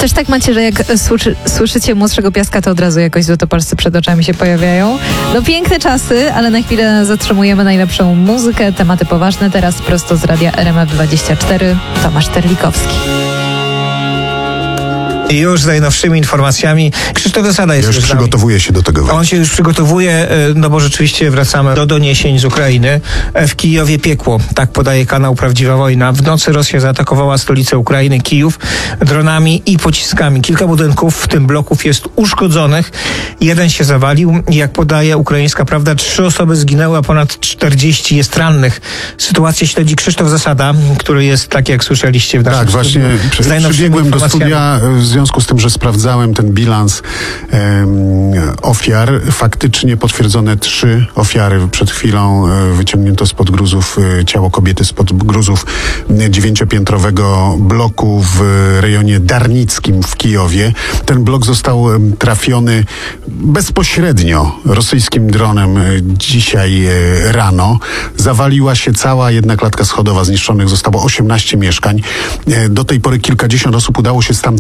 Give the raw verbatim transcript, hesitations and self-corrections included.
Też tak macie, że jak słyszy, słyszycie Młodszego Piaska, to od razu jakoś złotopolscy przed oczami się pojawiają. No piękne czasy, ale na chwilę zatrzymujemy najlepszą muzykę, tematy poważne. Teraz prosto z radia R M F dwadzieścia cztery, Tomasz Terlikowski. I już z najnowszymi informacjami Krzysztof Zasada jest ja już już przygotowuje się do tego wejścia. On się już przygotowuje, no bo rzeczywiście wracamy do doniesień z Ukrainy. W Kijowie piekło, tak podaje kanał Prawdziwa Wojna. W nocy Rosja zaatakowała stolicę Ukrainy, Kijów, dronami i pociskami. Kilka budynków, w tym bloków, jest uszkodzonych. Jeden się zawalił. Jak podaje Ukraińska Prawda, trzy osoby zginęły, a ponad czterdzieści jest rannych. Sytuację śledzi Krzysztof Zasada, który jest, tak jak słyszeliście w naszym Tak, właśnie studiu, przybiegłem do studia w związku z tym, że sprawdzałem ten bilans um, ofiar. Faktycznie potwierdzone trzy ofiary. Przed chwilą e, wyciągnięto spod gruzów e, ciało kobiety spod gruzów e, dziewięciopiętrowego bloku w rejonie Darnickim w Kijowie. Ten blok został e, trafiony bezpośrednio rosyjskim dronem e, dzisiaj e, rano. Zawaliła się cała jedna klatka schodowa. Zniszczonych zostało osiemnaście mieszkań. E, do tej pory kilkadziesiąt osób udało się stamtąd